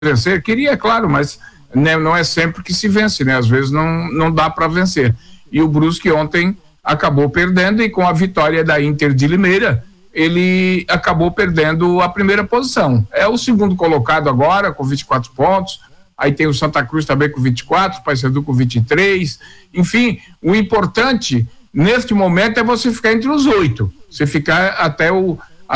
vencer? Queria, claro, mas né, não é sempre que se vence, né? Às vezes não dá para vencer. E o Brusque ontem acabou perdendo, e com a vitória da Inter de Limeira, ele acabou perdendo a primeira posição. É o segundo colocado agora, com 24 pontos. Aí tem o Santa Cruz também com 24, Paysandu com 23. Enfim, o importante neste momento é você ficar entre os 8. Você ficar até o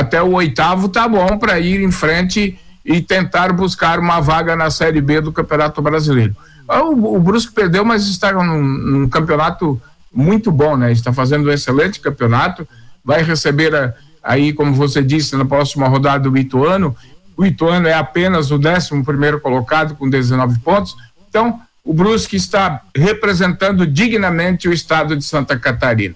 8º tá bom para ir em frente e tentar buscar uma vaga na Série B do Campeonato Brasileiro. O Brusque perdeu, mas está num campeonato muito bom, né? Está fazendo um excelente campeonato, vai receber aí, como você disse, na próxima rodada o Ituano. O Ituano é apenas o 11º colocado com 19 pontos. Então, o Brusque está representando dignamente o estado de Santa Catarina.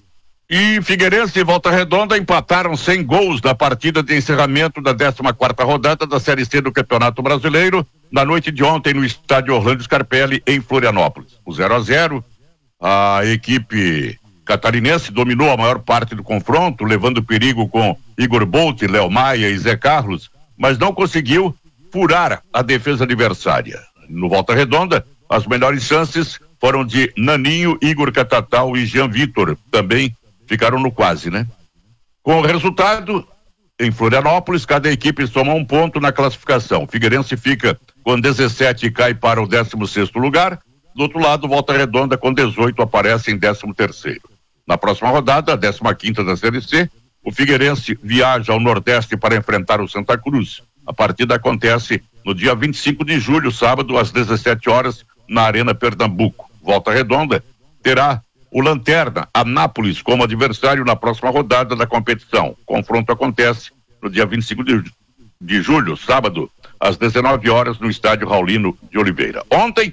E Figueirense e Volta Redonda empataram sem gols na partida de encerramento da 14ª rodada da Série C do Campeonato Brasileiro, na noite de ontem no estádio Orlando Scarpelli, em Florianópolis. O 0-0, a equipe catarinense dominou a maior parte do confronto, levando perigo com Igor Bolt, Léo Maia e Zé Carlos, mas não conseguiu furar a defesa adversária. No Volta Redonda, as melhores chances foram de Naninho, Igor Catatal e Jean Vitor, também ficaram no quase, né? Com o resultado, em Florianópolis, cada equipe soma um ponto na classificação. Figueirense fica com 17 e cai para o 16º lugar. Do outro lado, Volta Redonda com 18 aparece em 13º. Na próxima rodada, a 15ª da Série C, o Figueirense viaja ao Nordeste para enfrentar o Santa Cruz. A partida acontece no dia 25 de julho, sábado, às 17 horas, na Arena Pernambuco. Volta Redonda terá o Lanterna, Anápolis, como adversário na próxima rodada da competição. O confronto acontece no dia 25 de julho, sábado, às 19 horas, no estádio Raulino de Oliveira. Ontem,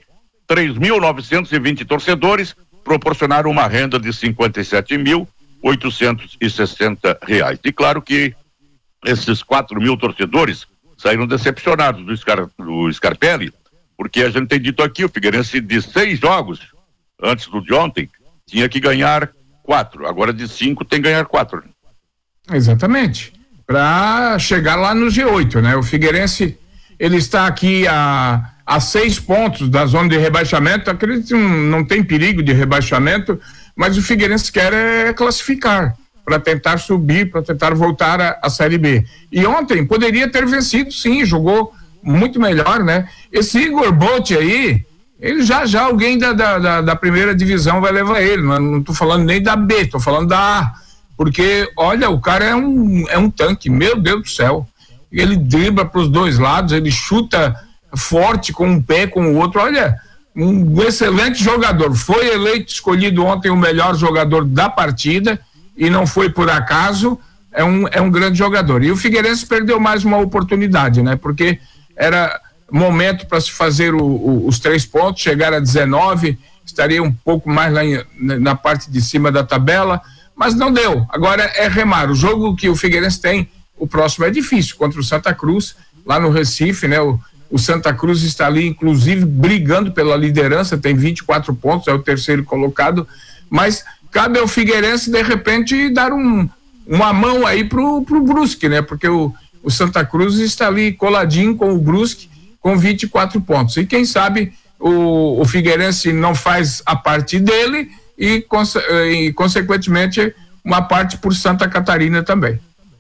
3.920 torcedores proporcionaram uma renda de R$57.860. E claro que esses 4.000 torcedores saíram decepcionados do Scarpelli, porque a gente tem dito aqui, o Figueirense de 6 jogos antes do de ontem tinha que ganhar 4, agora de 5 tem que ganhar 4. Exatamente, para chegar lá no G8, né? O Figueirense, ele está aqui a 6 pontos da zona de rebaixamento. Acredito que não tem perigo de rebaixamento, mas o Figueirense quer classificar para tentar subir, para tentar voltar à Série B. E ontem poderia ter vencido, sim, jogou muito melhor, né? Esse Igor Bolt aí, ele já alguém da primeira divisão vai levar ele, não tô falando nem da B, tô falando da A, porque, olha, o cara é um tanque, meu Deus do céu. Ele dribla para os dois lados, ele chuta forte com um pé, com o outro, olha, um excelente jogador. Foi eleito, escolhido ontem o melhor jogador da partida, e não foi por acaso, é um grande jogador. E o Figueirense perdeu mais uma oportunidade, né? Porque era momento para se fazer os 3 pontos, chegar a 19, estaria um pouco mais lá na parte de cima da tabela, mas não deu. Agora é remar. O jogo que o Figueirense tem, o próximo é difícil, contra o Santa Cruz, lá no Recife, né? O Santa Cruz está ali, inclusive, brigando pela liderança, tem 24 pontos, é o 3º colocado, mas cabe ao Figueirense, de repente, dar uma mão aí pro Brusque, né? Porque o Santa Cruz está ali coladinho com o Brusque, com 24 pontos. E quem sabe o Figueirense não faz a parte dele e consequentemente, uma parte por Santa Catarina também.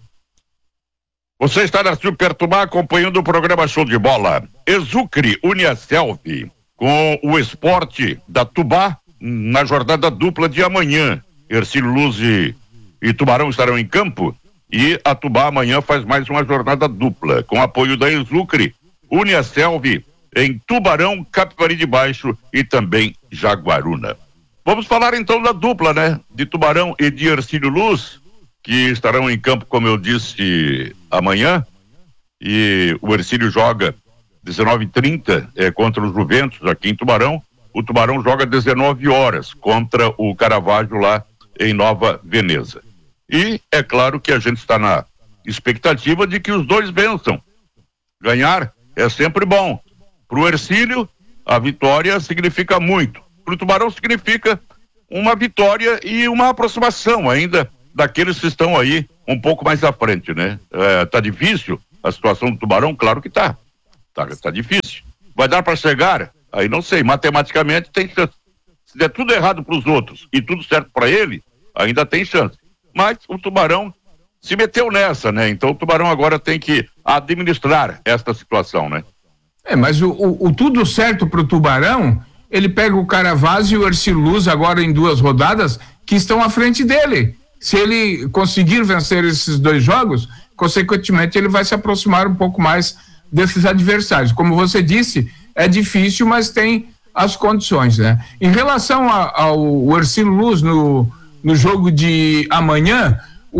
Você está na Super Tubá acompanhando o programa Show de Bola. Exucre une a Selfie com o esporte da Tubá na jornada dupla de amanhã. Ercílio Luz e Tubarão estarão em campo, e a Tubá amanhã faz mais uma jornada dupla, com apoio da Exucre, une a Selfie em Tubarão, Capivari de Baixo e também Jaguaruna. Vamos falar então da dupla, né? De Tubarão e de Ercílio Luz, que estarão em campo, como eu disse, amanhã, e o Ercílio joga 19h30 contra os Juventus aqui em Tubarão. O Tubarão joga 19 horas contra o Caravaggio lá em Nova Veneza. E é claro que a gente está na expectativa de que os dois vençam. Ganhar é sempre bom. Para o Ercílio, a vitória significa muito. Para o Tubarão significa uma vitória e uma aproximação ainda daqueles que estão aí um pouco mais à frente, né? Tá difícil a situação do Tubarão? Claro que tá. Tá difícil. Vai dar para chegar? Aí não sei, matematicamente tem chance. Se der tudo errado para os outros e tudo certo para ele, ainda tem chance. Mas o Tubarão se meteu nessa, né? Então o Tubarão agora tem que administrar esta situação, né? Mas o tudo certo pro Tubarão, ele pega o Caravaggio e o Ercílio Luz agora em 2 rodadas que estão à frente dele. Se ele conseguir vencer esses 2 jogos, consequentemente ele vai se aproximar um pouco mais desses adversários. Como você disse, é difícil, mas tem as condições, né? Em relação ao Ercílio Luz no jogo de amanhã,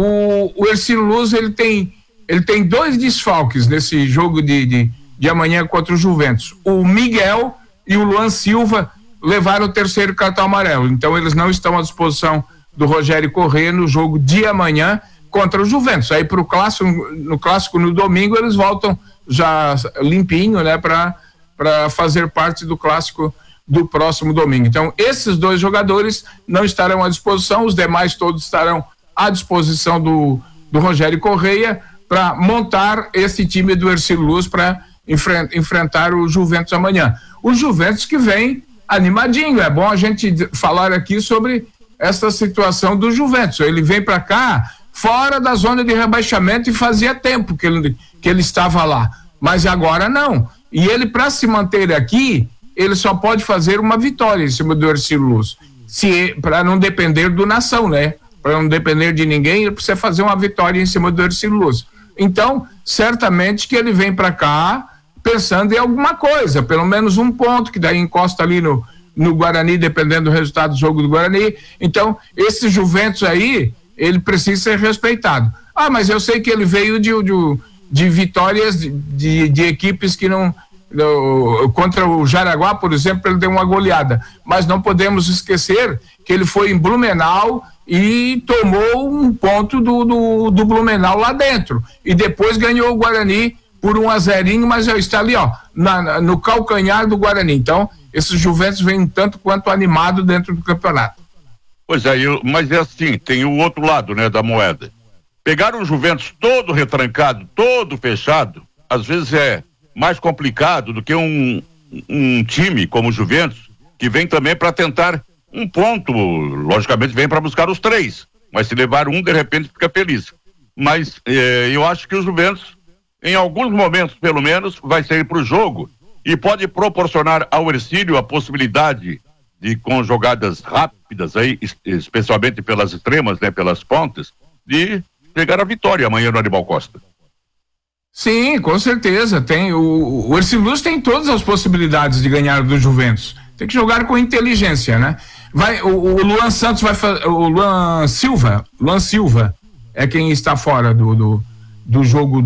o Ercílio Luz ele tem 2 desfalques nesse jogo de amanhã contra o Juventus. O Miguel e o Luan Silva levaram o 3º cartão amarelo, então eles não estão à disposição do Rogério Corrêa no jogo de amanhã contra o Juventus. Aí pro clássico no domingo eles voltam já limpinho, né, para fazer parte do clássico do próximo domingo. Então esses 2 jogadores não estarão à disposição, os demais todos estarão à disposição do Rogério Corrêa para montar esse time do Ercílio Luz para enfrentar o Juventus amanhã. O Juventus que vem animadinho, é bom a gente falar aqui sobre essa situação do Juventus. Ele vem para cá fora da zona de rebaixamento e fazia tempo que ele estava lá, mas agora não. E ele, para se manter aqui, ele só pode fazer uma vitória em cima do Ercílio Luz, para não depender do Nação, né? Para não depender de ninguém, ele precisa fazer uma vitória em cima do Ercílio Luz. Então, certamente que ele vem para cá pensando em alguma coisa, pelo menos um ponto, que daí encosta ali no Guarani, dependendo do resultado do jogo do Guarani. Então, esse Juventus aí, ele precisa ser respeitado. Mas eu sei que ele veio de vitórias de equipes que não... Contra o Jaraguá, por exemplo, ele deu uma goleada, mas não podemos esquecer que ele foi em Blumenau e tomou um ponto do Blumenau lá dentro, e depois ganhou o Guarani por 1-0, mas já está ali, ó, no calcanhar do Guarani. Então, esse Juventus vem tanto quanto animado dentro do campeonato. Pois é, mas é assim, tem o outro lado, né, da moeda. Pegar o Juventus todo retrancado, todo fechado, às vezes é mais complicado do que um time como o Juventus, que vem também para tentar um ponto, logicamente vem para buscar os 3, mas se levar um, de repente fica feliz. Mas eu acho que o Juventus, em alguns momentos pelo menos, vai sair para o jogo e pode proporcionar ao Ercílio a possibilidade de, com jogadas rápidas aí, especialmente pelas extremas, né, pelas pontas, de pegar a vitória amanhã no Aníbal Costa. Sim, com certeza. Tem o Ercílio Luz tem todas as possibilidades de ganhar do Juventus. Tem que jogar com inteligência, né? O Luan Santos o Luan Silva é quem está fora do jogo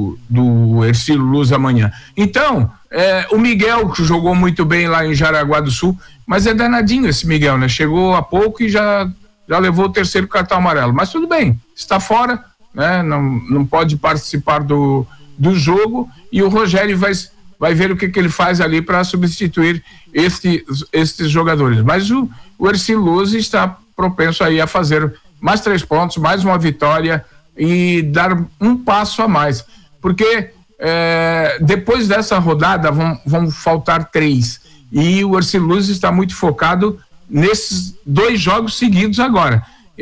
do Ercílio Luz amanhã. Então, o Miguel, que jogou muito bem lá em Jaraguá do Sul, mas é danadinho esse Miguel, né? Chegou há pouco e já levou o 3º cartão amarelo. Mas tudo bem, está fora, né? Não pode participar do jogo, e o Rogério vai ver o que ele faz ali para substituir estes jogadores. Mas o Ercílio Luz está propenso aí a fazer mais 3 pontos, mais uma vitória e dar um passo a mais, porque depois dessa rodada vão faltar 3, e o Ercílio Luz está muito focado nesses 2 jogos seguidos agora,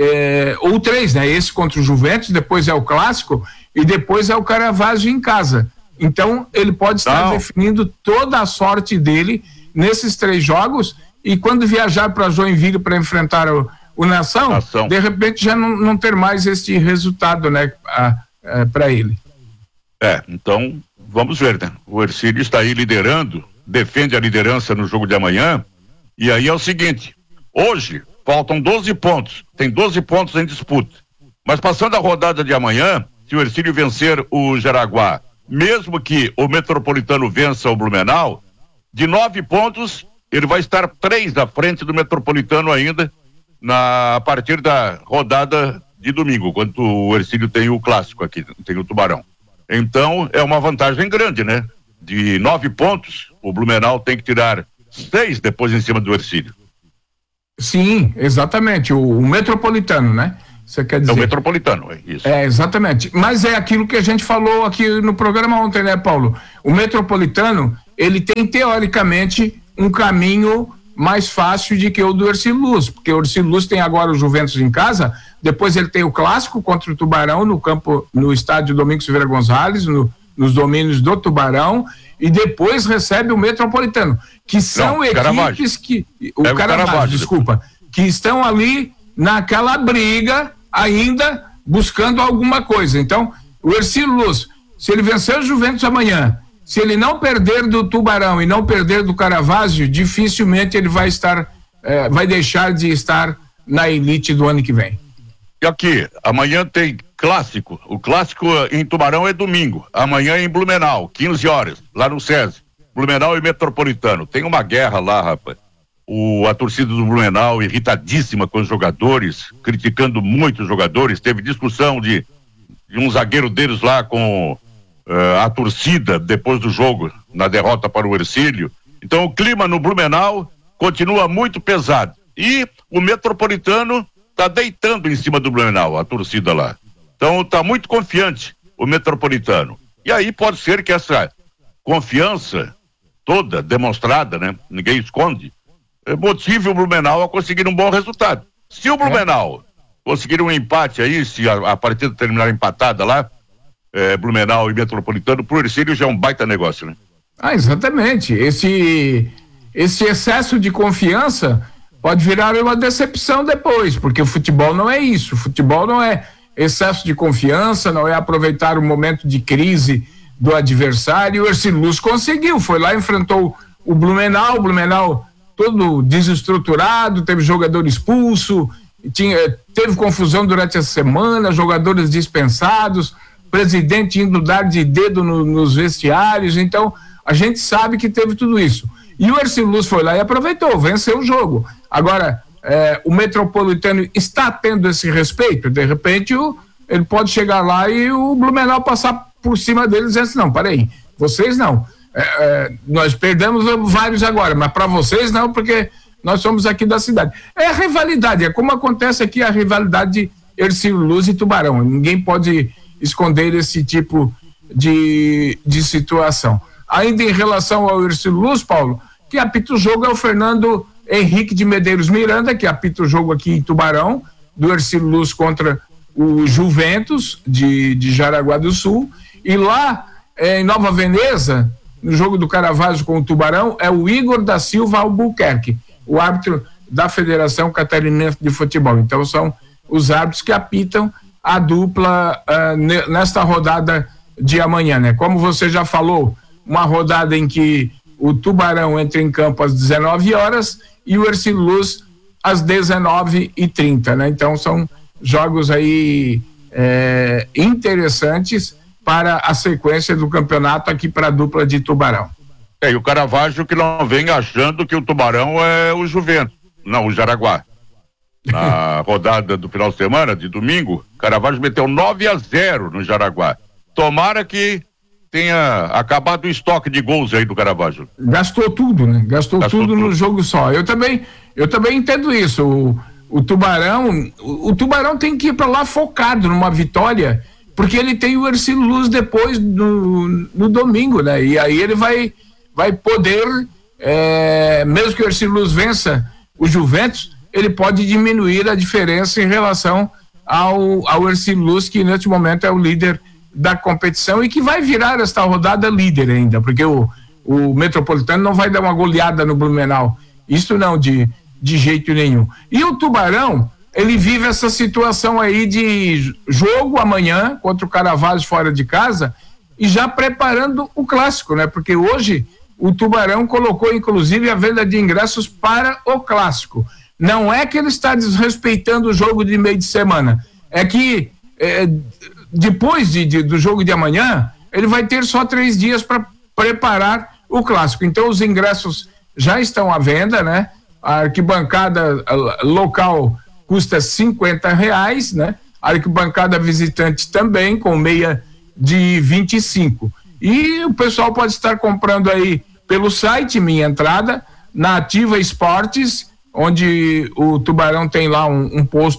ou 3, né? Esse contra o Juventus, depois é o clássico e depois é o Caravaggio em casa. Então ele pode estar definindo toda a sorte dele nesses 3 jogos, e quando viajar para Joinville para enfrentar o Nação, de repente já não ter mais este resultado, né, para ele. Então vamos ver, né? O Ercílio está aí liderando, defende a liderança no jogo de amanhã, e aí é o seguinte: hoje faltam 12 pontos, tem 12 pontos em disputa, mas passando a rodada de amanhã, se o Ercílio vencer o Jaraguá, mesmo que o Metropolitano vença o Blumenau, de 9 pontos, ele vai estar 3 à frente do Metropolitano ainda, a partir da rodada de domingo, quando o Ercílio tem o clássico aqui, tem o Tubarão. Então, é uma vantagem grande, né? De 9 pontos, o Blumenau tem que tirar 6 depois em cima do Ercílio. Sim, exatamente, o Metropolitano, né? Você quer dizer? É o Metropolitano, é isso. É, exatamente. Mas é aquilo que a gente falou aqui no programa ontem, né, Paulo? O Metropolitano, ele tem, teoricamente, um caminho mais fácil de que o do Ercílio Luz, porque o Ercílio Luz tem agora o Juventus em casa, depois ele tem o clássico contra o Tubarão no estádio Domingos Silveira Gonzalez, nos domínios do Tubarão, e depois recebe o Metropolitano, que são equipes que... O Caravaggio, desculpa, que estão ali naquela briga ainda buscando alguma coisa. Então, o Ercílio Luz, se ele vencer o Juventus amanhã, se ele não perder do Tubarão e não perder do Caravaggio, dificilmente ele vai deixar de estar na elite do ano que vem. E aqui, amanhã tem clássico. O clássico em Tubarão é domingo. Amanhã em Blumenau, 15 horas, lá no SESI. Blumenau e Metropolitano. Tem uma guerra lá, rapaz. A torcida do Blumenau irritadíssima com os jogadores, criticando muito os jogadores. Teve discussão de um zagueiro deles lá com a torcida depois do jogo, na derrota para o Ercílio. Então o clima no Blumenau continua muito pesado. E o Metropolitano tá deitando em cima do Blumenau, a torcida lá. Então tá muito confiante o Metropolitano. E aí pode ser que essa confiança toda demonstrada, né? Ninguém esconde, motive o Blumenau a conseguir um bom resultado. Se o Blumenau conseguir um empate aí, se a partida terminar empatada lá, Blumenau e Metropolitano, pro Ercílio já é um baita negócio, né? Exatamente. Esse excesso de confiança pode virar uma decepção depois, porque o futebol não é isso. O futebol não é excesso de confiança, não é aproveitar o momento de crise do adversário. O Ercílio Luz conseguiu, foi lá, enfrentou o Blumenau todo desestruturado, teve jogador expulso, teve confusão durante a semana, jogadores dispensados, presidente indo dar de dedo nos vestiários. Então a gente sabe que teve tudo isso. E o Ercílio Luz foi lá e aproveitou, venceu o jogo. Agora, o Metropolitano está tendo esse respeito? De repente, ele pode chegar lá e o Blumenau passar por cima deles e dizer assim, não, peraí, vocês não. Nós perdemos vários agora, mas para vocês não, porque nós somos aqui da cidade. É a rivalidade, é como acontece aqui a rivalidade de Ercílio Luz e Tubarão. Ninguém pode esconder esse tipo de situação. Ainda em relação ao Ercílio Luz, Paulo, que apita o jogo é o Fernando Henrique de Medeiros Miranda, que apita o jogo aqui em Tubarão, do Ercílio Luz contra o Juventus de Jaraguá do Sul. E lá em Nova Veneza, no jogo do Caravaggio com o Tubarão, é o Igor da Silva Albuquerque, o árbitro da Federação Catarinense de Futebol. Então são os árbitros que apitam a dupla nesta rodada de amanhã, né? Como você já falou, uma rodada em que o Tubarão entra em campo às 19 horas e o Ercílio Luz às 19h30, né? Então são jogos aí interessantes para a sequência do campeonato aqui para a dupla de Tubarão. E o Caravaggio que não vem achando que o Tubarão é o Juventus, não, o Jaraguá. Na rodada do final de semana, de domingo, o Caravaggio meteu 9-0 no Jaraguá. Tomara que tenha acabado o estoque de gols aí do Caravaggio. Gastou tudo, né? Gastou tudo no jogo só. Eu também entendo isso. O Tubarão tem que ir para lá focado numa vitória, porque ele tem o Ercílio Luz depois no domingo, né? E aí ele vai poder, mesmo que o Ercílio Luz vença o Juventus, ele pode diminuir a diferença em relação ao Ercílio Luz, que neste momento é o líder da competição e que vai virar esta rodada líder ainda, porque o Metropolitano não vai dar uma goleada no Blumenau, isso não, de jeito nenhum. E o Tubarão, ele vive essa situação aí de jogo amanhã contra o Caravaggio fora de casa e já preparando o clássico, né? Porque hoje o Tubarão colocou inclusive a venda de ingressos para o clássico. Não é que ele está desrespeitando o jogo de meio de semana, é que depois do jogo de amanhã, ele vai ter só 3 dias para preparar o clássico. Então os ingressos já estão à venda, né? A arquibancada local custa R$50, né? A arquibancada visitante também, com meia de 25. E o pessoal pode estar comprando aí pelo site Minha Entrada, na Ativa Esportes, onde o Tubarão tem lá um posto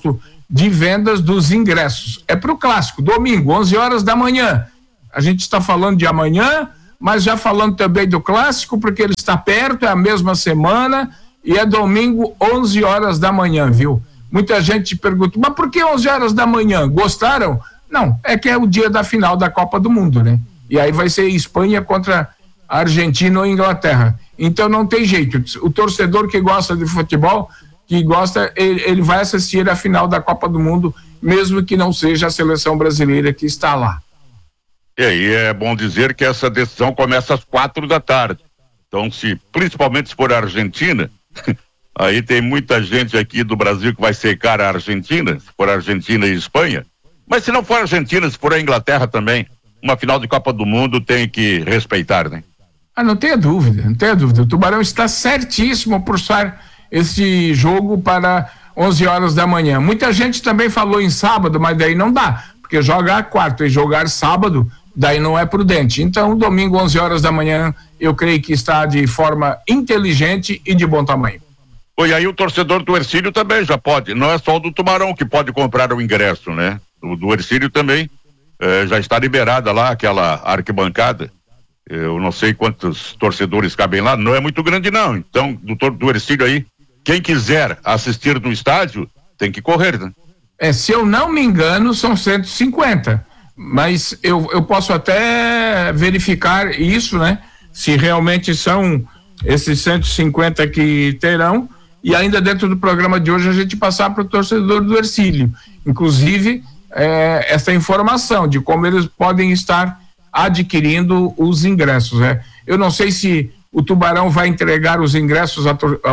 de vendas dos ingressos. É para o clássico, domingo, 11 horas da manhã. A gente está falando de amanhã, mas já falando também do clássico, porque ele está perto, é a mesma semana, e é domingo, 11 horas da manhã, viu? Muita gente pergunta, mas por que 11 horas da manhã? Gostaram? Não, é que é o dia da final da Copa do Mundo, né? E aí vai ser Espanha contra a Argentina ou Inglaterra. Então não tem jeito. O torcedor que gosta de futebol, que gosta, ele vai assistir a final da Copa do Mundo, mesmo que não seja a seleção brasileira que está lá. E aí é bom dizer que essa decisão começa às 4 da tarde. Então, principalmente se for a Argentina, aí tem muita gente aqui do Brasil que vai secar a Argentina, se for a Argentina e Espanha. Mas se não for a Argentina, se for a Inglaterra também, uma final de Copa do Mundo tem que respeitar, né? Não tenha dúvida, não tenha dúvida. O Tubarão está certíssimo por estar esse jogo para 11 horas da manhã. Muita gente também falou em sábado, mas daí não dá, porque jogar quarta e jogar sábado, daí não é prudente. Então, domingo, 11 horas da manhã, eu creio que está de forma inteligente e de bom tamanho. E aí o torcedor do Hercílio também já pode, não é só o do Tubarão que pode comprar o ingresso, né? O do Hercílio também já está liberada lá aquela arquibancada. Eu não sei quantos torcedores cabem lá, não é muito grande não. Então, do Hercílio aí, quem quiser assistir no estádio, tem que correr, né? Se eu não me engano, são 150, mas eu posso até verificar isso, né? Se realmente são esses 150 que terão, e ainda dentro do programa de hoje a gente passar para o torcedor do Hercílio, inclusive essa informação de como eles podem estar adquirindo os ingressos, né? Eu não sei se o Tubarão vai entregar os ingressos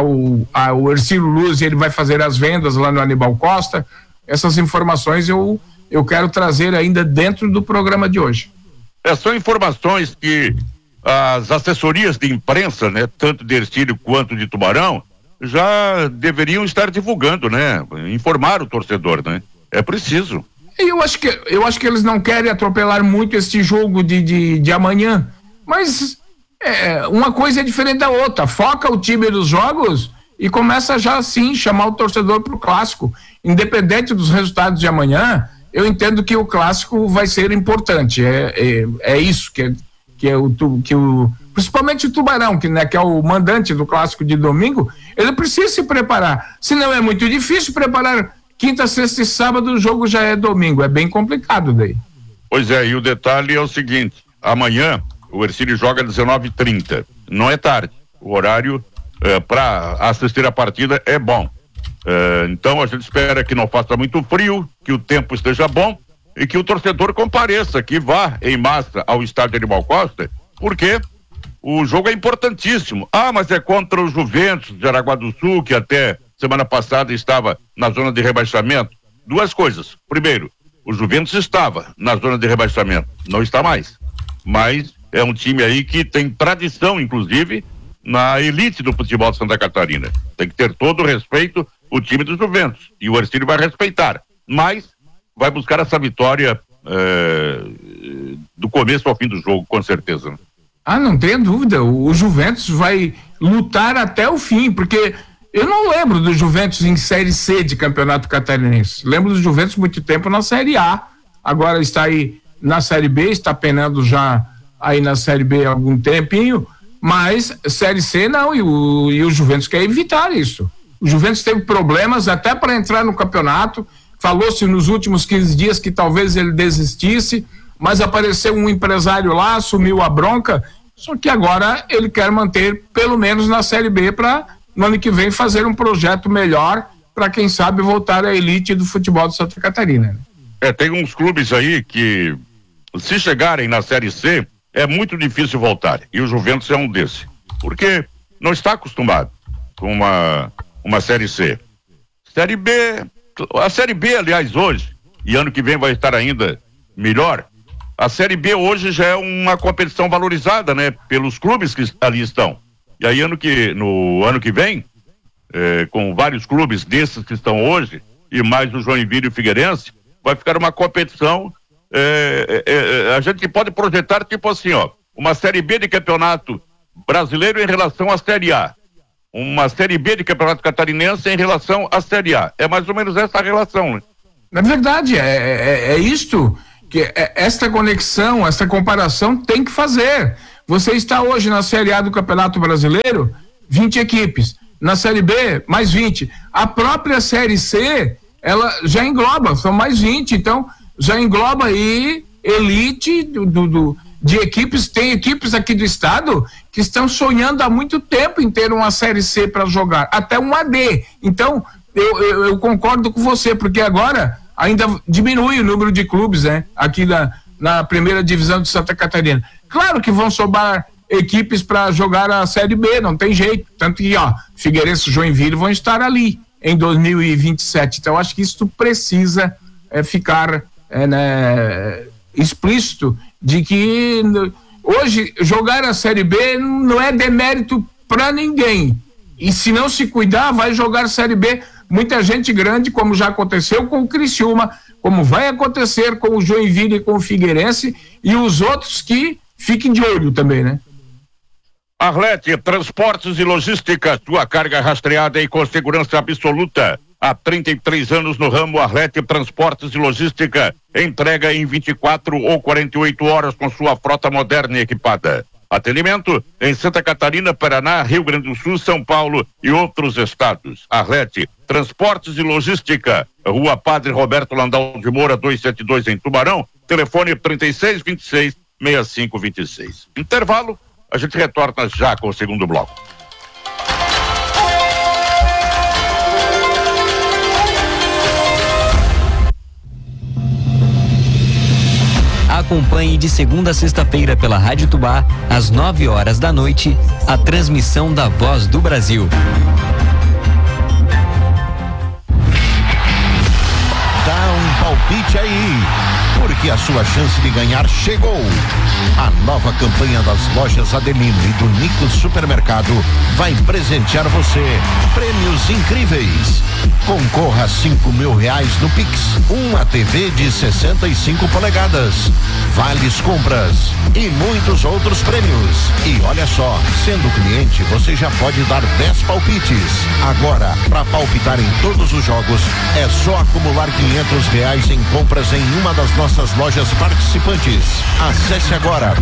ao Hercílio Luz e ele vai fazer as vendas lá no Aníbal Costa. Essas informações eu quero trazer ainda dentro do programa de hoje. São informações que as assessorias de imprensa, né, tanto de Hercílio quanto de Tubarão, já deveriam estar divulgando, né? Informar o torcedor, né? É preciso. Eu acho que eles não querem atropelar muito esse jogo de amanhã, mas uma coisa é diferente da outra. Foca o time dos jogos e começa já assim chamar o torcedor para o clássico. Independente dos resultados de amanhã, eu entendo que o clássico vai ser importante. É isso principalmente o Tubarão, que é o mandante do clássico de domingo, ele precisa se preparar. Senão é muito difícil preparar quinta, sexta e sábado, o jogo já é domingo, é bem complicado daí. Pois é, e o detalhe é o seguinte, amanhã o Hercílio joga às 19h30, não é tarde, o horário para assistir a partida é bom. Então a gente espera que não faça muito frio, que o tempo esteja bom e que o torcedor compareça, que vá em massa ao estádio Aníbal Costa, porque o jogo é importantíssimo. Mas é contra o Juventus de Jaraguá do Sul, que até semana passada estava na zona de rebaixamento. Duas coisas. Primeiro, o Juventus estava na zona de rebaixamento, não está mais. Mas é um time aí que tem tradição, inclusive, na elite do futebol de Santa Catarina. Tem que ter todo o respeito o time do Juventus. E o Hercílio vai respeitar. Mas vai buscar essa vitória do começo ao fim do jogo, com certeza. Não tenha dúvida. O Juventus vai lutar até o fim, porque eu não lembro do Juventus em Série C de Campeonato Catarinense. Lembro do Juventus muito tempo na Série A. Agora está aí na Série B, está penando já aí na Série B há algum tempinho, mas Série C não, e o Juventus quer evitar isso. O Juventus teve problemas até para entrar no campeonato, falou-se nos últimos 15 dias que talvez ele desistisse, mas apareceu um empresário lá, assumiu a bronca, só que agora ele quer manter pelo menos na Série B para no ano que vem fazer um projeto melhor para quem sabe voltar à elite do futebol de Santa Catarina. Tem uns clubes aí que se chegarem na Série C é muito difícil voltar, e o Juventus é um desses, porque não está acostumado com uma Série C. Série B, a Série B, aliás, hoje, e ano que vem vai estar ainda melhor, a Série B hoje já é uma competição valorizada, né, pelos clubes que ali estão. E aí no ano que vem, com vários clubes desses que estão hoje, e mais o Joinville e o Figueirense, vai ficar uma competição, a gente pode projetar tipo assim, uma Série B de campeonato brasileiro em relação à Série A. Uma Série B de campeonato catarinense em relação à Série A. É mais ou menos essa a relação, né? Na verdade, é isto que esta conexão, esta comparação tem que fazer. Você está hoje na Série A do Campeonato Brasileiro, 20 equipes. Na Série B, mais 20. A própria Série C, ela já engloba, são mais 20. Então, já engloba aí elite de equipes. Tem equipes aqui do estado que estão sonhando há muito tempo em ter uma Série C para jogar, até um AD. Então, eu concordo com você, porque agora ainda diminui o número de clubes, né? Aqui na primeira divisão de Santa Catarina. Claro que vão sobrar equipes para jogar a Série B, não tem jeito. Tanto que, Figueirense e Joinville vão estar ali em 2027. Então, acho que isso precisa ficar explícito de que hoje jogar a Série B não é demérito para ninguém. E se não se cuidar, vai jogar a Série B muita gente grande, como já aconteceu com o Criciúma, como vai acontecer com o Joinville e com o Figueirense, e os outros que fiquem de olho também, né? Arlete, transportes e logística, tua carga rastreada e com segurança absoluta. Há 33 anos no ramo, Arlete Transportes e Logística. Entrega em 24 ou 48 horas com sua frota moderna e equipada. Atendimento em Santa Catarina, Paraná, Rio Grande do Sul, São Paulo e outros estados. Arlete Transportes e Logística. Rua Padre Roberto Landau de Moura, 272 em Tubarão. Telefone 3626-6526. Intervalo. A gente retorna já com o segundo bloco. Acompanhe de segunda a sexta-feira pela Rádio Tubá, às 9 horas da noite, a transmissão da Voz do Brasil. Dá um palpite aí, porque a sua chance de ganhar chegou. A nova campanha das lojas Adelino e do Nico Supermercado vai presentear você prêmios incríveis. Concorra a R$5.000 no Pix, uma TV de 65 polegadas, vales compras e muitos outros prêmios. E olha só, sendo cliente, você já pode dar 10 palpites. Agora, para palpitar em todos os jogos, é só acumular R$500 em compras em uma das nossas lojas participantes. Acesse agora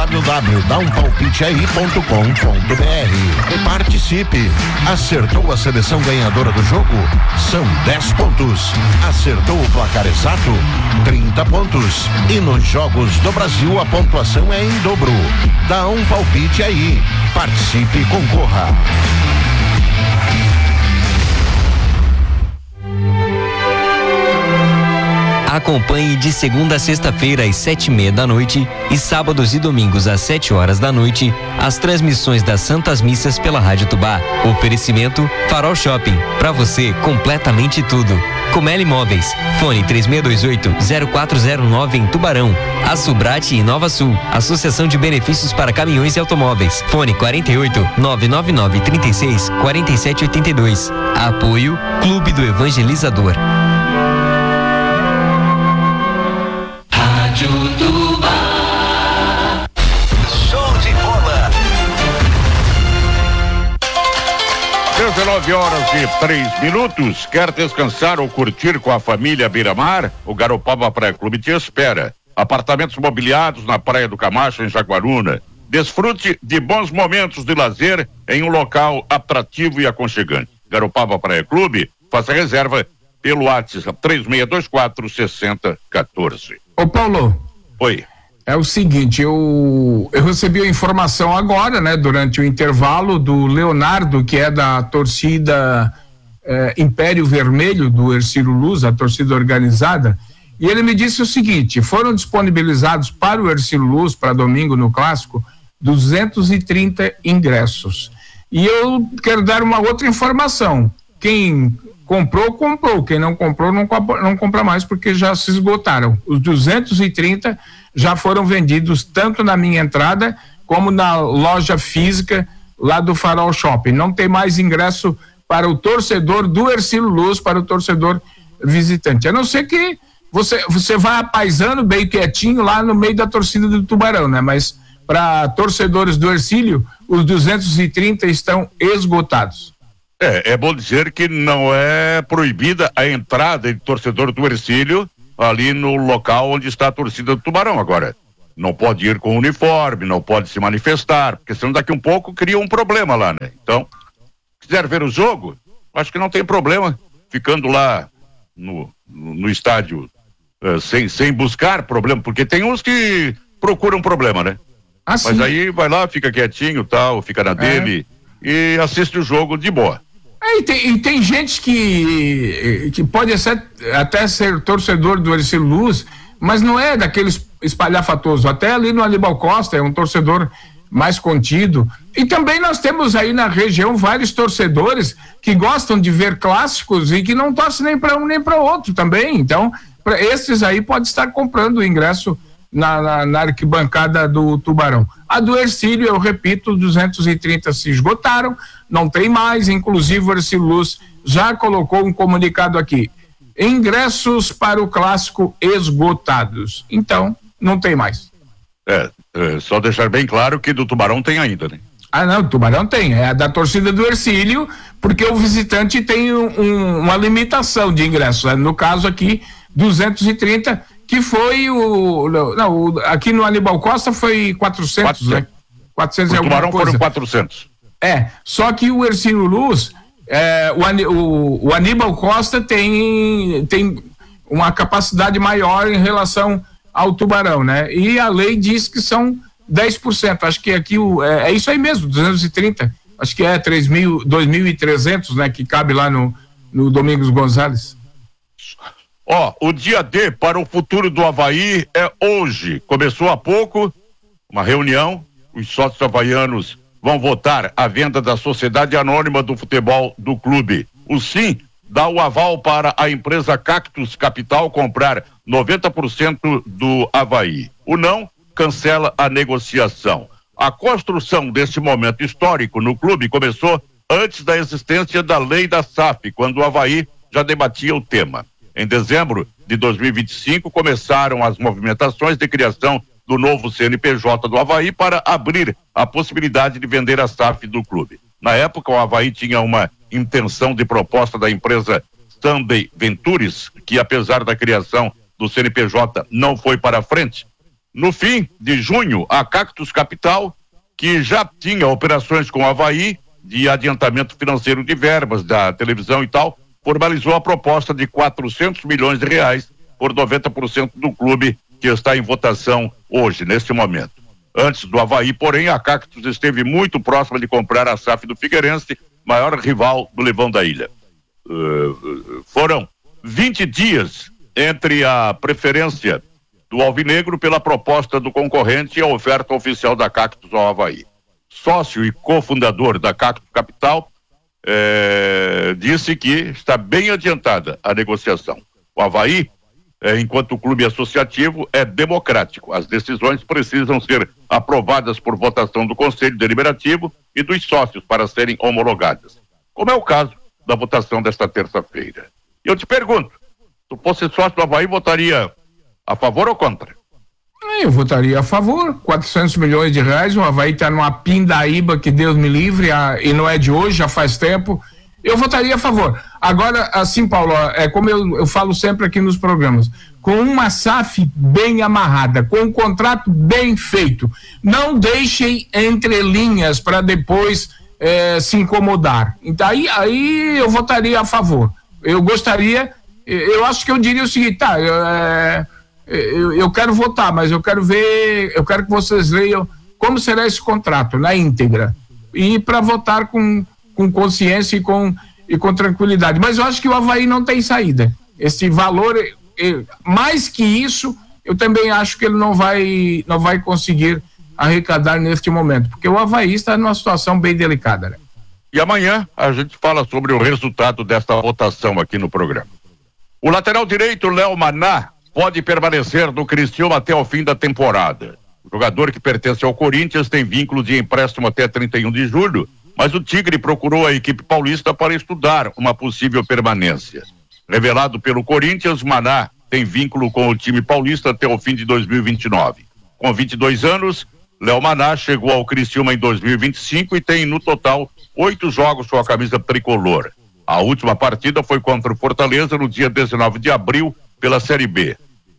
www.dampalpiteai.com.br e participe. Acertou a seleção ganhadora do jogo? São 10 pontos. Acertou o placar exato? 30 pontos. E nos Jogos do Brasil a pontuação é em dobro. Dá um palpite aí. Participe e concorra. Acompanhe de segunda a sexta-feira às 7:30 da noite e sábados e domingos às 7 horas da noite as transmissões das Santas Missas pela Rádio Tubá. Oferecimento Farol Shopping, pra você completamente tudo. Comeli Imóveis, fone 3628-0409 em Tubarão. A Subrate e Nova Sul, Associação de Benefícios para Caminhões e Automóveis, fone 48-999-36-4782. Apoio Clube do Evangelizador. Show de bola. 19 horas e 3 minutos. Quer descansar ou curtir com a família Beira-Mar? O Garopaba Praia Clube te espera. Apartamentos mobiliados na Praia do Camacho, em Jaguaruna. Desfrute de bons momentos de lazer em um local atrativo e aconchegante. Garopaba Praia Clube, faça reserva pelo WhatsApp 3624-6014. Ô Paulo. Oi. É o seguinte, eu recebi a informação agora, né, durante o intervalo, do Leonardo, que é da torcida Império Vermelho, do Hercílio Luz, a torcida organizada, e ele me disse o seguinte: foram disponibilizados para o Hercílio Luz, para domingo no Clássico, 230 ingressos. E eu quero dar uma outra informação: quem comprou, comprou. Quem não comprou, não compra mais, porque já se esgotaram. Os 230 já foram vendidos tanto na minha entrada como na loja física lá do Farol Shopping. Não tem mais ingresso para o torcedor do Hercílio Luz, para o torcedor visitante. A não ser que você vá apaisando bem quietinho lá no meio da torcida do Tubarão, né? Mas para torcedores do Hercílio, os 230 estão esgotados. É bom dizer que não é proibida a entrada de torcedor do Hercílio ali no local onde está a torcida do Tubarão. Agora, não pode ir com uniforme, não pode se manifestar, porque senão daqui um pouco cria um problema lá, né? Então, se quiser ver o jogo, acho que não tem problema ficando lá no estádio sem buscar problema, porque tem uns que procuram problema, né? Mas aí vai lá, fica quietinho, tal, fica na dele e assiste o jogo de boa. E tem gente que pode até ser torcedor do Hercílio Luz, mas não é daqueles espalhafatosos. Até ali no Aníbal Costa é um torcedor mais contido. E também nós temos aí na região vários torcedores que gostam de ver clássicos e que não torcem nem para um nem para outro também. Então, esses aí pode estar comprando o ingresso na arquibancada do Tubarão. A do Hercílio, eu repito, 230 se esgotaram, não tem mais. Inclusive o Hercílio Luz já colocou um comunicado aqui: ingressos para o clássico esgotados. Então, não tem mais. Só deixar bem claro que do Tubarão tem ainda, né? Não, o Tubarão tem, é a da torcida do Hercílio, porque o visitante tem uma limitação de ingressos. No caso aqui, 230, que foi aqui no Aníbal Costa foi 400, né? 400 o Tubarão foram 400. Só que o Hercílio Luz, o Aníbal Costa tem uma capacidade maior em relação ao Tubarão, né? E a lei diz que são 10%. Acho que aqui é isso aí mesmo, 230. Acho que é 2.300, né? Que cabe lá no Domingos Gonzalez. O dia D para o futuro do Avaí é hoje. Começou há pouco uma reunião. Os sócios havaianos vão votar a venda da Sociedade Anônima do Futebol do clube. O sim dá o aval para a empresa Cactus Capital comprar 90% do Avaí. O não cancela a negociação. A construção desse momento histórico no clube começou antes da existência da lei da SAF, quando o Avaí já debatia o tema. Em dezembro de 2025, começaram as movimentações de criação do novo CNPJ do Avaí para abrir a possibilidade de vender a SAF do clube. Na época, o Avaí tinha uma intenção de proposta da empresa Sunday Ventures, que apesar da criação do CNPJ não foi para frente. No fim de junho, a Cactus Capital, que já tinha operações com o Avaí, de adiantamento financeiro de verbas da televisão e tal, formalizou a proposta de 400 milhões de reais por 90% do clube, que está em votação hoje, neste momento. Antes do Avaí, porém, a Cactus esteve muito próxima de comprar a SAF do Figueirense, maior rival do Levão da Ilha. Foram 20 dias entre a preferência do Alvinegro pela proposta do concorrente e a oferta oficial da Cactus ao Avaí. Sócio e cofundador da Cactus Capital, disse que está bem adiantada a negociação. O Avaí, enquanto clube associativo, é democrático. As decisões precisam ser aprovadas por votação do Conselho Deliberativo e dos sócios para serem homologadas, como é o caso da votação desta terça-feira. E eu te pergunto, se tu fosse sócio do Avaí, votaria a favor ou contra? Eu votaria a favor. 400 milhões de reais, o Avaí está numa pindaíba que Deus me livre, e não é de hoje, já faz tempo. Eu votaria a favor. Agora, assim, Paulo, como eu falo sempre aqui nos programas, com uma SAF bem amarrada, com um contrato bem feito, não deixem entrelinhas para depois se incomodar. Então, aí eu votaria a favor. Eu acho que eu diria o seguinte, eu quero votar, mas eu quero que vocês leiam como será esse contrato na íntegra, e para votar com consciência e com tranquilidade. Mas eu acho que o Avaí não tem saída. Esse valor, mais que isso, eu também acho que ele não vai conseguir arrecadar neste momento, porque o Avaí está numa situação bem delicada, né? E amanhã a gente fala sobre o resultado desta votação aqui no programa. O lateral direito, Léo Maná, pode permanecer no Criciúma até o fim da temporada. O jogador, que pertence ao Corinthians, tem vínculo de empréstimo até 31 de julho, mas o Tigre procurou a equipe paulista para estudar uma possível permanência. Revelado pelo Corinthians, Maná tem vínculo com o time paulista até o fim de 2029. Com 22 anos, Léo Maná chegou ao Criciúma em 2025 e tem no total 8 jogos com a camisa tricolor. A última partida foi contra o Fortaleza no dia 19 de abril pela Série B.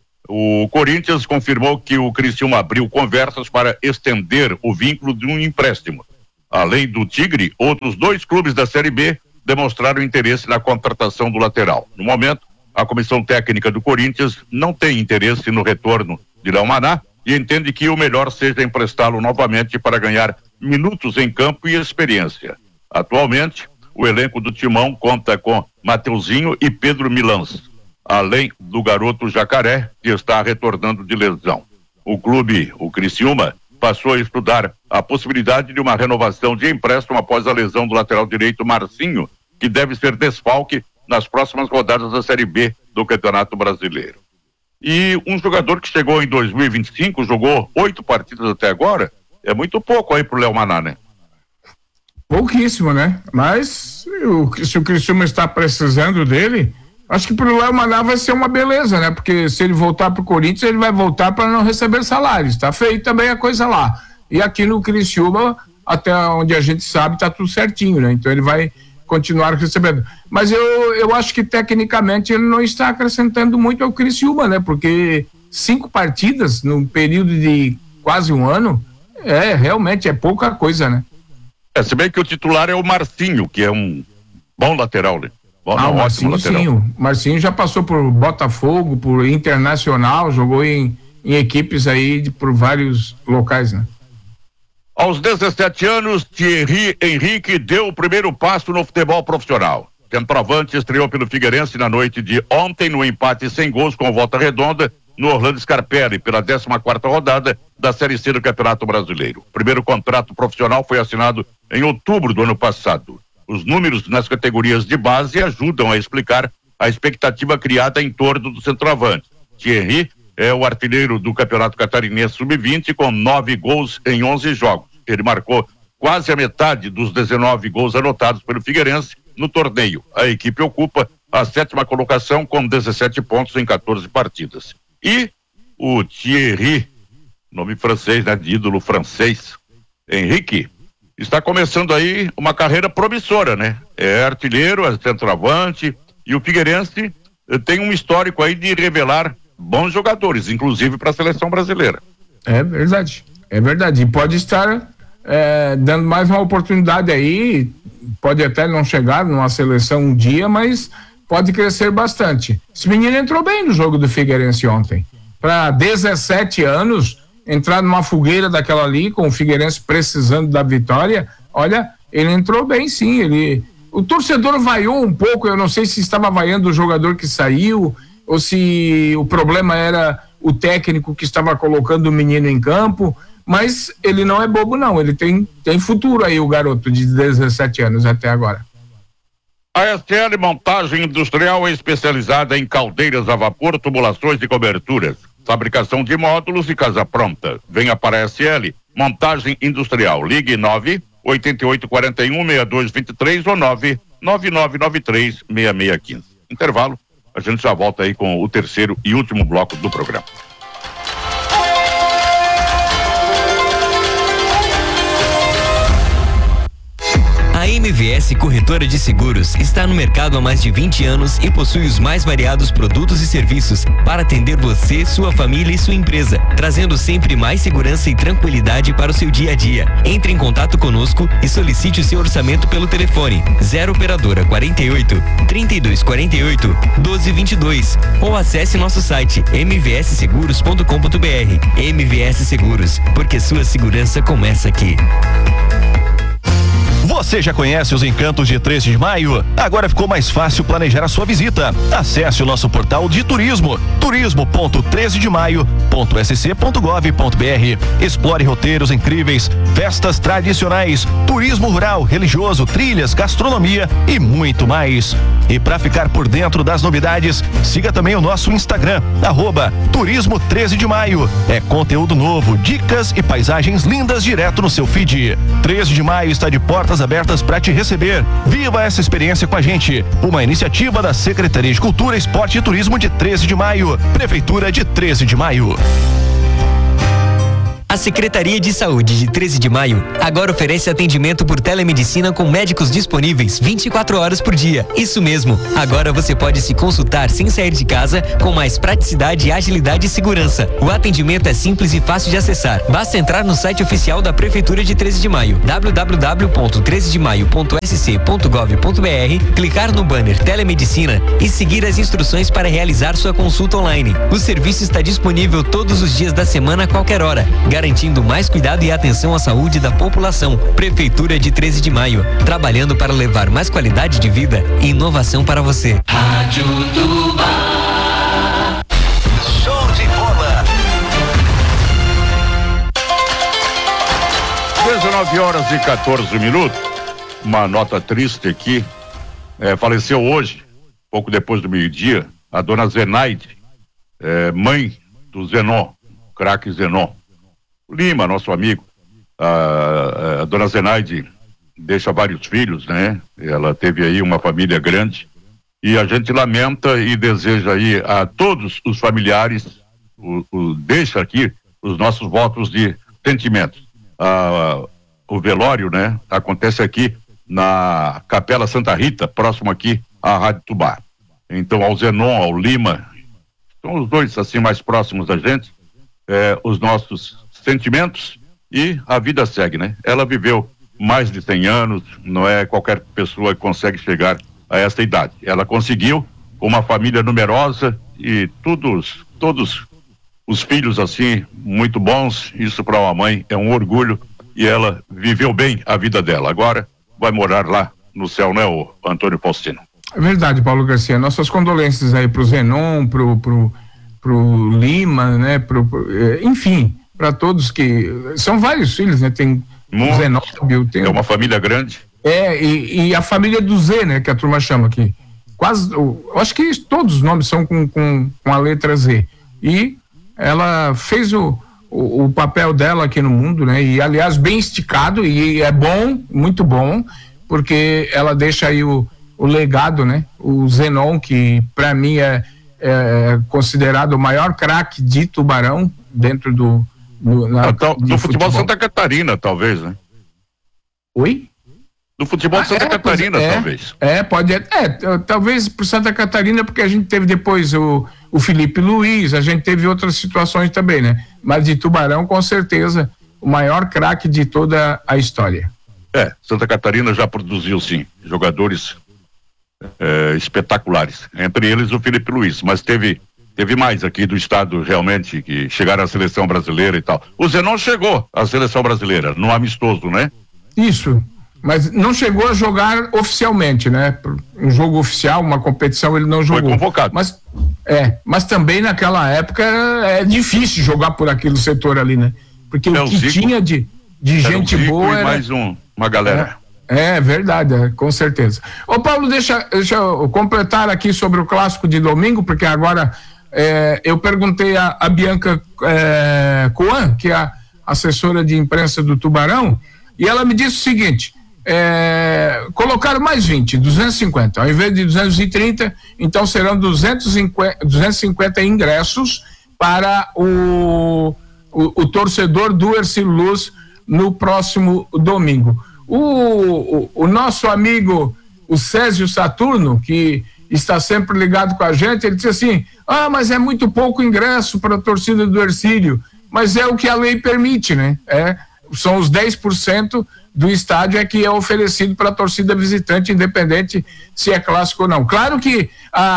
O Corinthians confirmou que o Criciúma abriu conversas para estender o vínculo de um empréstimo. Além do Tigre, outros 2 clubes da Série B demonstraram interesse na contratação do lateral. No momento, a comissão técnica do Corinthians não tem interesse no retorno de Léo Maná e entende que o melhor seja emprestá-lo novamente para ganhar minutos em campo e experiência. Atualmente, o elenco do Timão conta com Mateuzinho e Pedro Milans, além do garoto Jacaré, que está retornando de lesão. O clube, o Criciúma, passou a estudar a possibilidade de uma renovação de empréstimo após a lesão do lateral direito Marcinho, que deve ser desfalque nas próximas rodadas da Série B do Campeonato Brasileiro. E um jogador que chegou em 2025, jogou 8 partidas até agora, é muito pouco aí pro Léo Maná, né? Pouquíssimo, né? Mas se o Criciúma está precisando dele, acho que pro Léo Maná vai ser uma beleza, né? Porque se ele voltar pro Corinthians, ele vai voltar para não receber salários. Tá feio também a coisa lá. E aqui no Criciúma, até onde a gente sabe, tá tudo certinho, né? Então ele vai continuar recebendo. Mas eu acho que tecnicamente ele não está acrescentando muito ao Criciúma, né? Porque 5 partidas num período de quase um ano, realmente é pouca coisa, né? Se bem que o titular é o Marcinho, que é um bom lateral, né? O Marcinho, sim. O Marcinho já passou por Botafogo, por Internacional, jogou em equipes aí por vários locais, né? Aos 17 anos, Thierry Henrique deu o primeiro passo no futebol profissional. Centroavante estreou pelo Figueirense na noite de ontem no empate sem gols com Volta Redonda no Orlando Scarpelli pela 14ª rodada da Série C do Campeonato Brasileiro. O primeiro contrato profissional foi assinado em outubro do ano passado. Os números nas categorias de base ajudam a explicar a expectativa criada em torno do centroavante. Thierry é o artilheiro do Campeonato Catarinense Sub-20 com 9 gols em 11 jogos. Ele marcou quase a metade dos 19 gols anotados pelo Figueirense no torneio. A equipe ocupa a 7ª colocação com 17 pontos em 14 partidas. E o Thierry, nome francês, né, de ídolo francês, Henrique, está começando aí uma carreira promissora, né? É artilheiro, é centroavante, e o Figueirense tem um histórico aí de revelar bons jogadores, inclusive para a seleção brasileira. É verdade. E pode estar dando mais uma oportunidade aí, pode até não chegar numa seleção um dia, mas pode crescer bastante. Esse menino entrou bem no jogo do Figueirense ontem. Para 17 anos, entrar numa fogueira daquela ali, com o Figueirense precisando da vitória, olha, ele entrou bem sim. O torcedor vaiou um pouco, eu não sei se estava vaiando o jogador que saiu, ou se o problema era o técnico que estava colocando o menino em campo, mas ele não é bobo não, ele tem futuro aí, o garoto de 17 anos até agora. A SL Montagem Industrial é especializada em caldeiras a vapor, tubulações e coberturas, fabricação de módulos e casa pronta. Venha para a SL Montagem Industrial. Ligue 98841-6223 ou 99993-6615. Intervalo, a gente já volta aí com o terceiro e último bloco do programa. A MVS Corretora de Seguros está no mercado há mais de 20 anos e possui os mais variados produtos e serviços para atender você, sua família e sua empresa, trazendo sempre mais segurança e tranquilidade para o seu dia a dia. Entre em contato conosco e solicite o seu orçamento pelo telefone 0 operadora 48 3248 1222 ou acesse nosso site mvsseguros.com.br. MVS Seguros, porque sua segurança começa aqui. Você já conhece os encantos de 13 de maio? Agora ficou mais fácil planejar a sua visita. Acesse o nosso portal de turismo, turismo.13demaio.sc.gov.br. Explore roteiros incríveis, festas tradicionais, turismo rural, religioso, trilhas, gastronomia e muito mais. E para ficar por dentro das novidades, siga também o nosso Instagram, @turismo 13 de maio. É conteúdo novo, dicas e paisagens lindas direto no seu feed. 13 de maio está de portas abertas para te receber. Viva essa experiência com a gente. Uma iniciativa da Secretaria de Cultura, Esporte e Turismo de 13 de maio. Prefeitura de 13 de maio. A Secretaria de Saúde de 13 de Maio agora oferece atendimento por telemedicina com médicos disponíveis 24 horas por dia. Isso mesmo, agora você pode se consultar sem sair de casa com mais praticidade, agilidade e segurança. O atendimento é simples e fácil de acessar. Basta entrar no site oficial da Prefeitura de 13 de Maio, www.13demaio.sc.gov.br, clicar no banner Telemedicina e seguir as instruções para realizar sua consulta online. O serviço está disponível todos os dias da semana a qualquer hora, garantindo mais cuidado e atenção à saúde da população. Prefeitura de 13 de Maio, trabalhando para levar mais qualidade de vida e inovação para você. Rádio Tubá. Show de bola. 19h14. Uma nota triste aqui. Faleceu hoje, pouco depois do meio-dia, a dona Zenaide, mãe do Zenon, craque Zenon. Lima, nosso amigo. A dona Zenaide deixa vários filhos, né? Ela teve aí uma família grande e a gente lamenta e deseja aí a todos os familiares, deixa aqui os nossos votos de sentimento. O velório, né? Acontece aqui na Capela Santa Rita, próximo aqui à Rádio Tubá. Então, ao Zenon, ao Lima, são os dois assim mais próximos da gente, os nossos sentimentos, e a vida segue, né? Ela viveu mais de 100 anos, não é qualquer pessoa que consegue chegar a essa idade. Ela conseguiu, com uma família numerosa e todos os filhos assim, muito bons. Isso para uma mãe é um orgulho, e ela viveu bem a vida dela. Agora vai morar lá no céu, né, o Antônio Faustino? É verdade, Paulo Garcia. Nossas condolências aí pro Zenon, pro Lima, né, enfim, para todos que são vários filhos, né? Tem o Zenóbio, tem uma família grande. E a família do Z, né, que a turma chama aqui. Quase, eu acho que todos os nomes são com a letra Z. E ela fez o papel dela aqui no mundo, né? E aliás bem esticado, e é bom, muito bom, porque ela deixa aí o legado, né? O Zenon, que para mim é considerado o maior craque de Tubarão dentro do futebol Santa Catarina, talvez, né? Oi? Do futebol Santa Catarina, talvez. Talvez por Santa Catarina, porque a gente teve depois o Felipe Luiz, a gente teve outras situações também, né? Mas de Tubarão, com certeza, o maior craque de toda a história. Santa Catarina já produziu, sim, jogadores espetaculares, entre eles o Felipe Luiz, mas teve mais aqui do estado realmente que chegaram à seleção brasileira e tal. O Zenon chegou à seleção brasileira, no amistoso, né? Isso, mas não chegou a jogar oficialmente, né? Um jogo oficial, uma competição, ele não jogou. Foi convocado. Mas também naquela época é difícil jogar por aquele setor ali, né? Porque o que tinha de gente boa era... mais uma galera. É verdade, com certeza. Ô Paulo, deixa eu completar aqui sobre o clássico de domingo, porque agora eu perguntei a Bianca Coan, que é a assessora de imprensa do Tubarão, e ela me disse o seguinte: colocaram mais 250, ao invés de 230, então serão 250 ingressos para o torcedor do Hercílio Luz no próximo domingo. O nosso amigo, o Césio Saturno, que está sempre ligado com a gente, ele disse assim: mas é muito pouco ingresso para a torcida do Hercílio, mas é o que a lei permite, né? São os 10% do estádio que é oferecido para a torcida visitante, independente se é clássico ou não. Claro que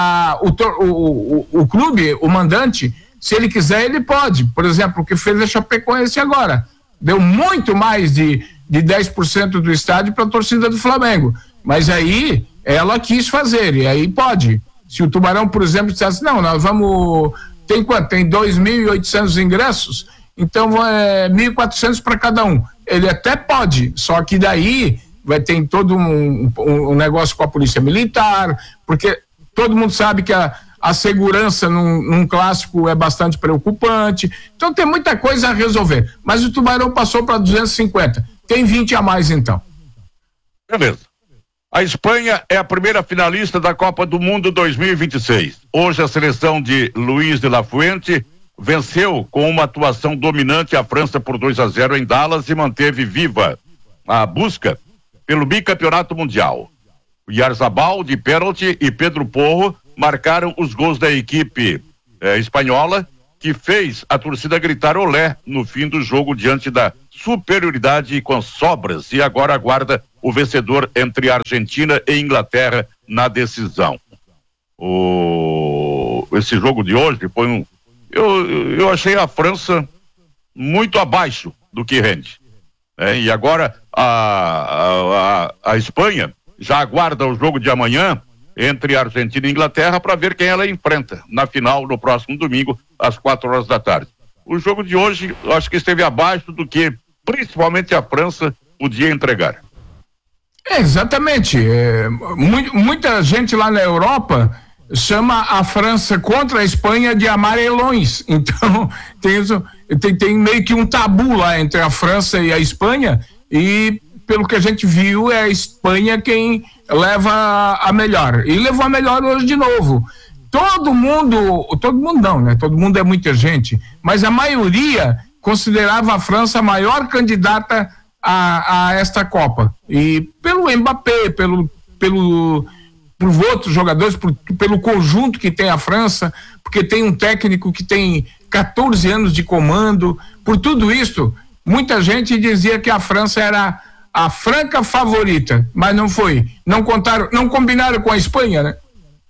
o clube, o mandante, se ele quiser, ele pode. Por exemplo, o que fez a Chapecoense agora, deu muito mais de 10% do estádio para a torcida do Flamengo, mas aí ela quis fazer, e aí pode. Se o Tubarão, por exemplo, dissesse, não, nós vamos, tem quanto? Tem 2.800 ingressos, então 1.400 para cada um. Ele até pode, só que daí vai ter todo um negócio com a polícia militar, porque todo mundo sabe que a segurança num clássico é bastante preocupante, então tem muita coisa a resolver, mas o Tubarão passou para 250, tem 20 a mais então. Beleza. A Espanha é a primeira finalista da Copa do Mundo 2026. Hoje a seleção de Luís de la Fuente venceu com uma atuação dominante a França por 2-0 em Dallas e manteve viva a busca pelo bicampeonato mundial. Yarzabal de pênalti e Pedro Porro marcaram os gols da equipe espanhola, que fez a torcida gritar olé no fim do jogo diante da superioridade com sobras, e agora aguarda o vencedor entre Argentina e Inglaterra na decisão. Esse jogo de hoje foi eu achei a França muito abaixo do que rende. E agora a Espanha já aguarda o jogo de amanhã entre Argentina e Inglaterra para ver quem ela enfrenta na final no próximo domingo às 4 da tarde. O jogo de hoje eu acho que esteve abaixo do que principalmente a França podia entregar. Exatamente. Muita gente lá na Europa chama a França contra a Espanha de amarelões. Então tem meio que um tabu lá entre a França e a Espanha, e pelo que a gente viu é a Espanha quem leva a melhor, e levou a melhor hoje de novo. Todo mundo não, né? Todo mundo é muita gente, mas a maioria considerava a França a maior candidata a esta Copa, e pelo Mbappé, por outros jogadores, pelo conjunto que tem a França, porque tem um técnico que tem 14 anos de comando, por tudo isso, muita gente dizia que a França era a franca favorita, mas não foi, não combinaram com a Espanha, né?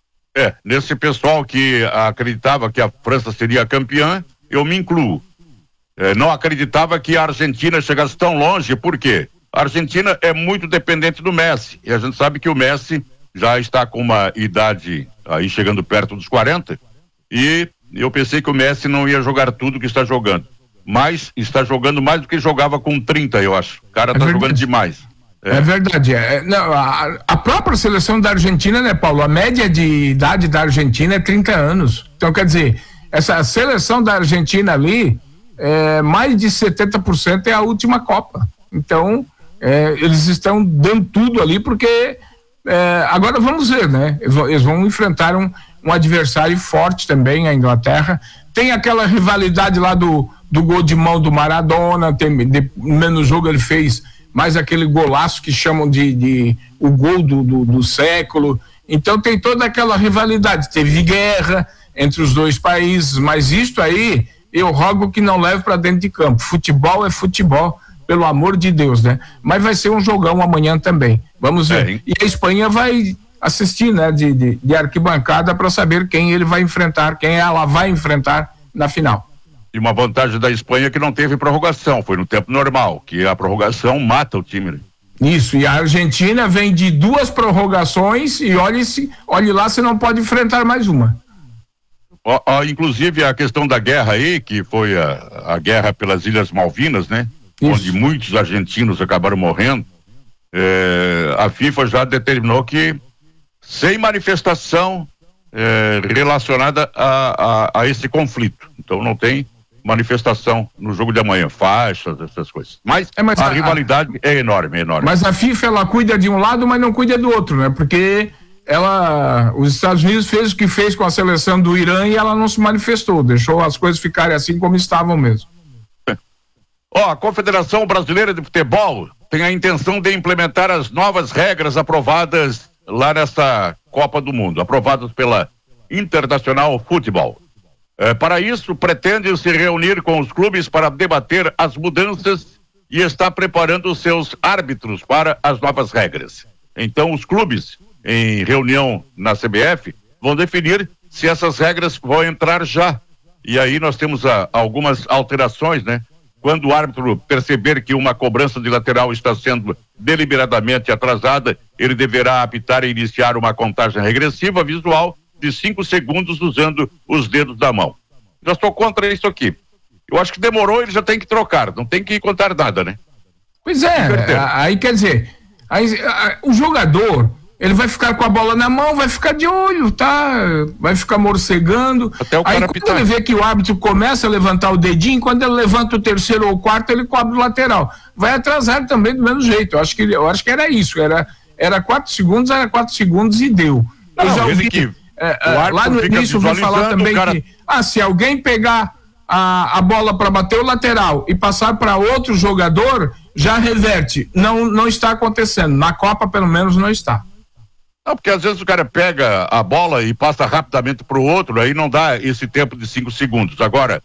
Nesse pessoal que acreditava que a França seria campeã, eu me incluo. Não acreditava que a Argentina chegasse tão longe, porque a Argentina é muito dependente do Messi, e a gente sabe que o Messi já está com uma idade aí chegando perto dos 40, e eu pensei que o Messi não ia jogar tudo que está jogando, mas está jogando mais do que jogava com 30, eu acho. O cara está jogando demais. É verdade. Não, a própria seleção da Argentina, né, Paulo? A média de idade da Argentina é 30 anos. Então, quer dizer, essa seleção da Argentina ali, mais de 70% é a última Copa. Então, eles estão dando tudo ali, porque agora vamos ver, né? Eles vão enfrentar um adversário forte também, a Inglaterra. Tem aquela rivalidade lá do gol de mão do Maradona, no menos jogo ele fez mais aquele golaço que chamam de o gol do século. Então tem toda aquela rivalidade, teve guerra entre os dois países, mas isto aí eu rogo que não leve para dentro de campo. Futebol é futebol, pelo amor de Deus, né? Mas vai ser um jogão amanhã também, vamos ver. E a Espanha vai assistir, né, de arquibancada, para saber quem ele vai enfrentar, quem ela vai enfrentar na final. E uma vantagem da Espanha é que não teve prorrogação, foi no tempo normal, que a prorrogação mata o time. Isso, e a Argentina vem de 2 prorrogações e olhe lá se não pode enfrentar mais uma. Inclusive a questão da guerra aí, que foi a guerra pelas Ilhas Malvinas, né? Isso. Onde muitos argentinos acabaram morrendo. A FIFA já determinou que sem manifestação relacionada a esse conflito. Então não tem manifestação no jogo de amanhã, faixas, essas coisas. Mas a rivalidade é enorme. Mas a FIFA, ela cuida de um lado, mas não cuida do outro, né? Porque os Estados Unidos fez o que fez com a seleção do Irã e ela não se manifestou, deixou as coisas ficarem assim como estavam mesmo. A Confederação Brasileira de Futebol tem a intenção de implementar as novas regras aprovadas lá nessa Copa do Mundo, aprovadas pela International Futebol. Para isso, pretende se reunir com os clubes para debater as mudanças e está preparando os seus árbitros para as novas regras. Então, os clubes, em reunião na CBF, vão definir se essas regras vão entrar já. E aí nós temos algumas alterações, né? Quando o árbitro perceber que uma cobrança de lateral está sendo deliberadamente atrasada, ele deverá apitar e iniciar uma contagem regressiva visual de 5 segundos usando os dedos da mão. Já estou contra isso aqui. Eu acho que demorou, ele já tem que trocar, não tem que contar nada, né? Pois aí quer dizer, o jogador, ele vai ficar com a bola na mão, vai ficar de olho, tá? Vai ficar morcegando. Até o cara apitar. Quando ele vê que o árbitro começa a levantar o dedinho, quando ele levanta o terceiro ou o quarto, ele cobre o lateral. Vai atrasar também do mesmo jeito. Eu acho que era isso. Era 4 segundos, era 4 segundos e deu. Eu já ouvi lá no início eu vou falar também que se alguém pegar a bola para bater o lateral e passar para outro jogador, já reverte. Não está acontecendo. Na Copa, pelo menos, não está. Não, porque às vezes o cara pega a bola e passa rapidamente pro outro, aí não dá esse tempo de 5 segundos. Agora,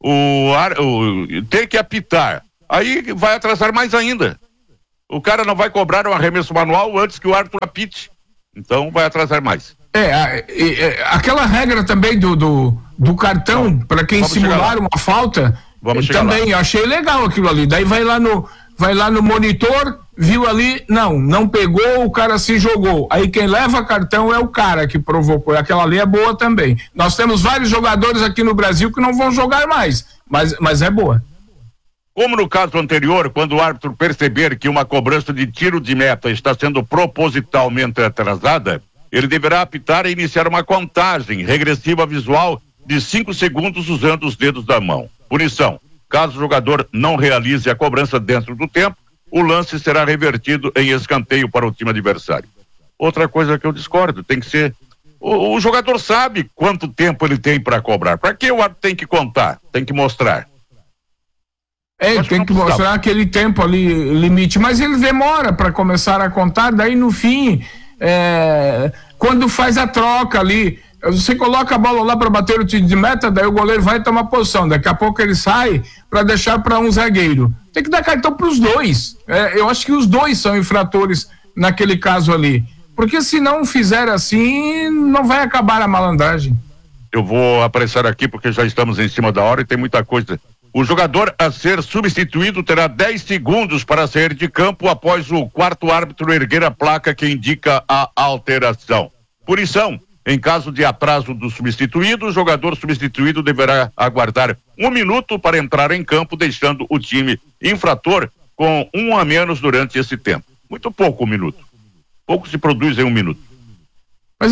tem que apitar, aí vai atrasar mais ainda. O cara não vai cobrar um arremesso manual antes que o árbitro apite. Então vai atrasar mais. Aquela regra também do cartão, para quem simular uma falta, também achei legal aquilo ali. Daí vai lá no monitor, viu ali, não pegou, o cara se jogou. Aí quem leva cartão é o cara que provocou. Aquela ali é boa também. Nós temos vários jogadores aqui no Brasil que não vão jogar mais, mas é boa. Como no caso anterior, quando o árbitro perceber que uma cobrança de tiro de meta está sendo propositalmente atrasada, ele deverá apitar e iniciar uma contagem regressiva visual de 5 segundos usando os dedos da mão. Punição: caso o jogador não realize a cobrança dentro do tempo, o lance será revertido em escanteio para o time adversário. Outra coisa que eu discordo, tem que ser... O jogador sabe quanto tempo ele tem para cobrar. Para que o árbitro tem que contar? Tem que mostrar. Tem que mostrar aquele tempo ali, limite, mas ele demora para começar a contar, daí no fim, quando faz a troca ali, você coloca a bola lá para bater o tiro de meta, daí o goleiro vai tomar posição, daqui a pouco ele sai para deixar para um zagueiro. Tem que dar cartão para os dois. Eu acho que os dois são infratores naquele caso ali, porque se não fizer assim, não vai acabar a malandragem. Eu vou apressar aqui porque já estamos em cima da hora e tem muita coisa. O jogador a ser substituído terá 10 segundos para sair de campo após o quarto árbitro erguer a placa que indica a alteração. Punição: em caso de atraso do substituído, o jogador substituído deverá aguardar 1 minuto para entrar em campo, deixando o time infrator com 1 a menos durante esse tempo. Muito pouco 1 minuto. Pouco se produz em 1 minuto. Mas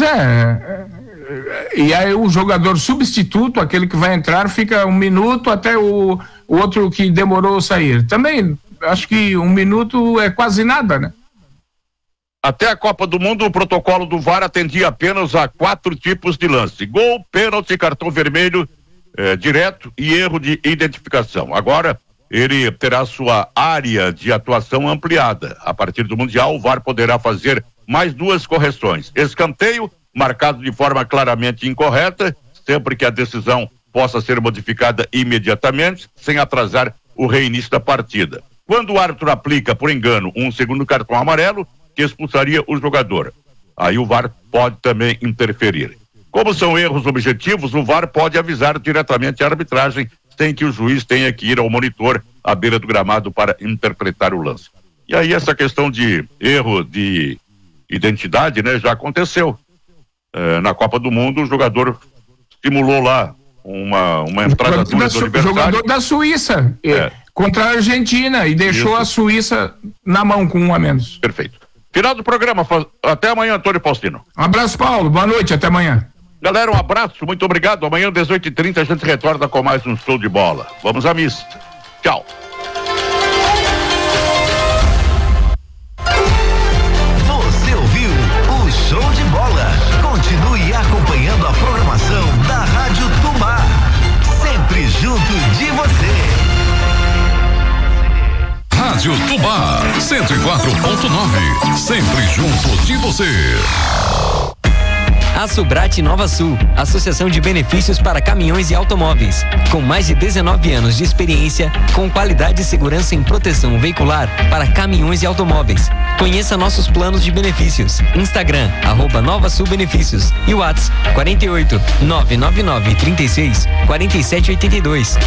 e aí o jogador substituto, aquele que vai entrar, fica 1 minuto até o outro que demorou sair. Também acho que 1 minuto é quase nada, né? Até a Copa do Mundo, o protocolo do VAR atendia apenas a 4 tipos de lance: gol, pênalti, cartão vermelho direto e erro de identificação. Agora ele terá sua área de atuação ampliada. A partir do Mundial, o VAR poderá fazer mais 2 correções: escanteio marcado de forma claramente incorreta, sempre que a decisão possa ser modificada imediatamente, sem atrasar o reinício da partida. Quando o árbitro aplica, por engano, um segundo cartão amarelo, que expulsaria o jogador, aí o VAR pode também interferir. Como são erros objetivos, o VAR pode avisar diretamente a arbitragem, sem que o juiz tenha que ir ao monitor à beira do gramado para interpretar o lance. E aí essa questão de erro de identidade, né, já aconteceu. Na Copa do Mundo, o jogador simulou lá uma entrada do adversário. Jogador da Suíça contra a Argentina e deixou a Suíça na mão com 1 a menos. Perfeito. Final do programa. Até amanhã, Antônio Faustino. Um abraço, Paulo. Boa noite. Até amanhã. Galera, um abraço. Muito obrigado. Amanhã, 18h30, a gente retorna com mais um show de bola. Vamos à missa. Tchau. Show de bola. Continue acompanhando a programação da Rádio Tubá. Sempre junto de você. Rádio Tubá 104.9. Sempre junto de você. A Subrate Nova Sul, Associação de Benefícios para Caminhões e Automóveis. Com mais de 19 anos de experiência, com qualidade e segurança em proteção veicular para caminhões e automóveis. Conheça nossos planos de benefícios. Instagram, @Nova Sul Benefícios. E WhatsApp, 48 999 36 4782.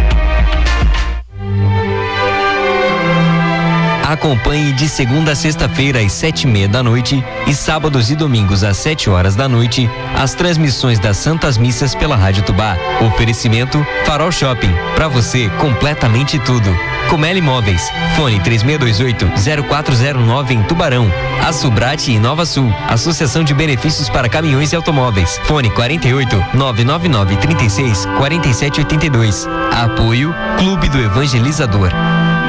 Acompanhe de segunda a sexta-feira às 7:30 da noite e sábados e domingos às 7 horas da noite as transmissões das Santas Missas pela Rádio Tubá. Oferecimento Farol Shopping, pra você completamente tudo. Comel Imóveis, fone 3628-0409 em Tubarão. A Subrate e Nova Sul, Associação de Benefícios para Caminhões e Automóveis, fone 48 999 36 4782. Apoio Clube do Evangelizador.